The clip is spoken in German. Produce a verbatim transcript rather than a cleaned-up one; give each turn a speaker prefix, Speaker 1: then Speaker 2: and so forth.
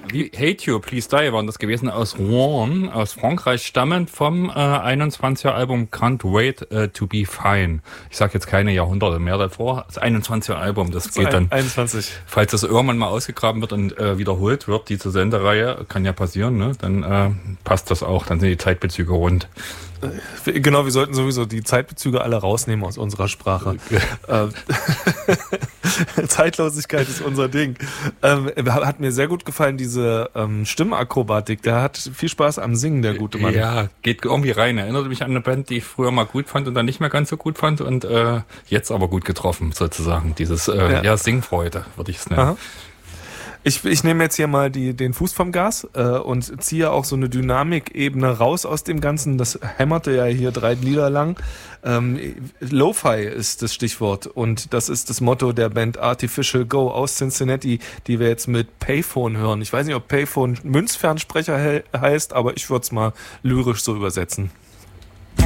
Speaker 1: wie Hate You, Please Die waren das gewesen aus Rouen, aus Frankreich, stammend vom äh, einundzwanziger Album Can't Wait uh, to Be Fine. Ich sage jetzt keine Jahrhunderte mehr davor. Das einundzwanziger Album, das, das geht dann,
Speaker 2: einundzwanzig.
Speaker 1: Falls das irgendwann mal ausgegraben wird und äh, wiederholt wird, diese Sendereihe, kann ja passieren, ne? Dann äh, passt das auch, dann sind die Zeitbezüge rund.
Speaker 2: Genau, wir sollten sowieso die Zeitbezüge alle rausnehmen aus unserer Sprache. Okay. Zeitlosigkeit ist unser Ding. Ähm, hat mir sehr gut gefallen, diese ähm, Stimmakrobatik. Der hat viel Spaß am Singen, der gute Mann.
Speaker 1: Ja, geht irgendwie rein. Erinnert mich an eine Band, die ich früher mal gut fand und dann nicht mehr ganz so gut fand und äh, jetzt aber gut getroffen, sozusagen. Dieses äh, ja. ja, Singfreude, würde ich es nennen. Aha.
Speaker 2: Ich, ich nehme jetzt hier mal die, den Fuß vom Gas äh, und ziehe auch so eine Dynamikebene raus aus dem Ganzen. Das hämmerte ja hier drei Lieder lang. Ähm, Lo-Fi ist das Stichwort und das ist das Motto der Band Artificial Go aus Cincinnati, die wir jetzt mit Payphone hören. Ich weiß nicht, ob Payphone Münzfernsprecher he- heißt, aber ich würde es mal lyrisch so übersetzen.